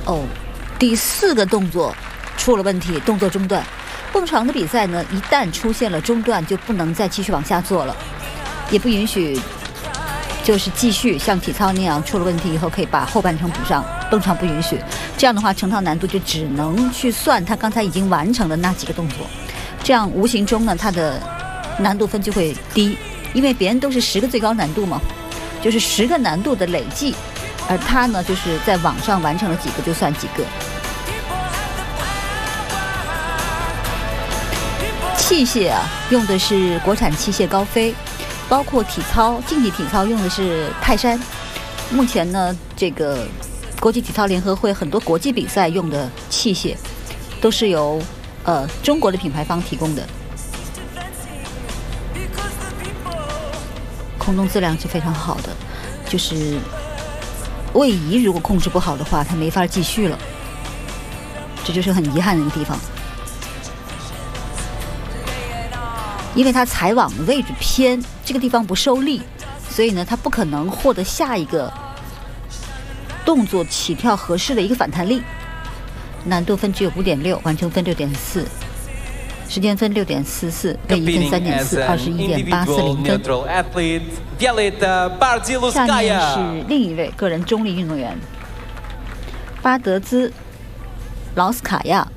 第4个动作出了问题，动作中断。蹦床的比赛呢，一旦出现了中断，就不能再继续往下做了，也不允许就是继续像体操那样出了问题以后可以把后半程补上，蹦床不允许。这样的话，成套难度就只能去算他刚才已经完成的那几个动作，这样无形中呢，他的难度分就会低，因为别人都是10个最高难度嘛，就是10个难度的累计，而他呢，就是在网上完成了几个就算几个。器械啊，用的是国产器械高飞，包括体操、竞技体操用的是泰山。目前呢，这个国际体操联合会很多国际比赛用的器械，都是由中国的品牌方提供的。空中质量是非常好的，就是位移如果控制不好的话，它没法继续了，这就是很遗憾的一个地方。因为它踩网的位置偏，这个地方不受力，所以呢，它不可能获得下一个动作起跳合适的一个反弹力。难度分只有5.6，完成分6.4，时间分6.44，位移分3.4，21.840分。下面是另一位个人中立运动员巴德兹劳斯卡亚。